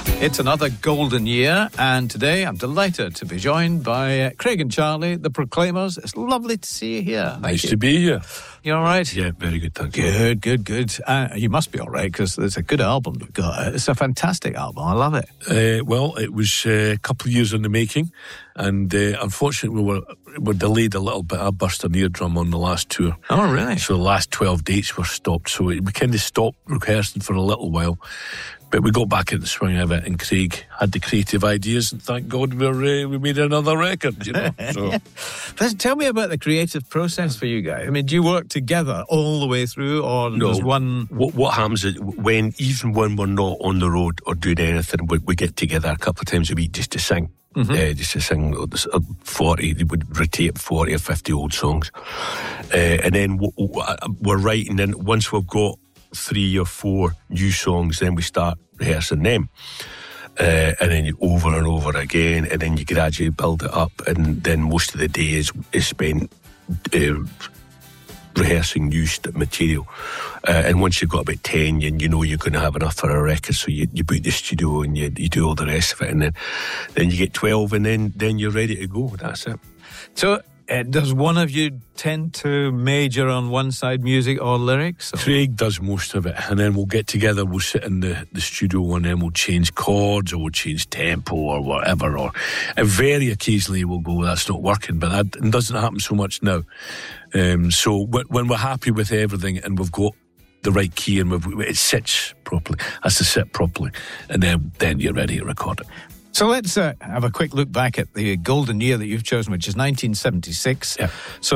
It's another golden year, and today I'm delighted to be joined by Craig and Charlie, the Proclaimers. It's lovely to see you here. Nice to be here. You all right? Yeah, very good, thank you. Good. You must be all right, because it's a good album we've got. It's a fantastic album. I love it. Well, it was a couple of years in the making, and unfortunately we were delayed a little bit. I burst an eardrum on the last tour. Oh, really? So the last 12 dates were stopped, so we kind of stopped rehearsing for a little while. But we got back in the swing of it, and Craig had the creative ideas, and thank God we made another record, you know. So. Yeah. But tell me about the creative process for you guys. I mean, do you work together all the way through, or No, there's one... What happens is, even when we're not on the road or doing anything, we get together a couple of times a week just to sing. Just to sing 40, they would rotate 40 or 50 old songs. And then we're writing, and once we've got 3 or 4 new songs, then we start rehearsing them. And then over and over again, and then you gradually build it up, and then most of the day is spent rehearsing new material. And once you've got about 10, you know you're going to have enough for a record, so you book the studio and you do all the rest of it, and then you get 12, and then you're ready to go. That's it. So... does one of you tend to major on one side, music or lyrics? Or? Craig does most of it, and then we'll get together, we'll sit in the studio, and then we'll change chords, or we'll change tempo, or whatever, and very occasionally we'll go, that's not working, but that doesn't happen so much now. So when we're happy with everything, and we've got the right key, and it sits properly, has to sit properly, and then you're ready to record it. So let's have a quick look back at the golden year that you've chosen, which is 1976. Yeah. So